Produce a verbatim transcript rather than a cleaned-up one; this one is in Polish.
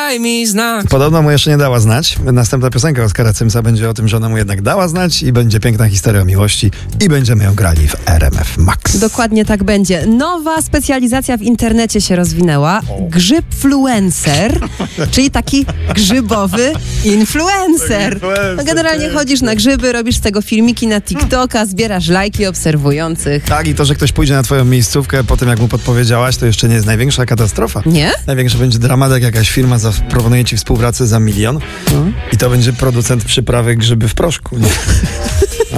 daj mi znak. Podobno mu jeszcze nie dała znać. Następna piosenka Oskara Cymsa będzie o tym, że ona mu jednak dała znać i będzie piękna historia o miłości i będziemy ją grali w R M F Max. Dokładnie tak będzie. Nowa specjalizacja w internecie się rozwinęła. Grzybfluencer, czyli taki grzybowy influencer. Influencer, No generalnie tak, chodzisz na grzyby, robisz z tego filmiki na TikToka, zbierasz lajki obserwujących. Tak, i to, że ktoś pójdzie na twoją miejscówkę po tym, jak mu podpowiedziałaś, to jeszcze nie jest największa katastrofa. Nie? Największy będzie dramat, jak jakaś firma zaproponuje ci współpracę za milion i to będzie producent przyprawy grzyby w proszku. Nie?